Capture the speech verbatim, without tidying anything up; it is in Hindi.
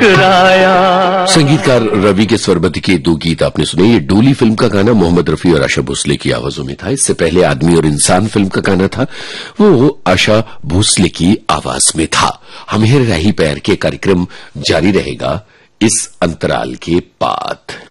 मुस्कुराया। संगीतकार रवि के स्वरबद्ध के दो गीत आपने सुने। ये डोली फिल्म का गाना मोहम्मद रफी और आशा भोसले की आवाजों में था। इससे पहले आदमी और इंसान फिल्म का गाना था, वो आशा भोसले की आवाज में था। हम हेर रही पैर के कार्यक्रम जारी रहेगा इस अंतराल के बाद।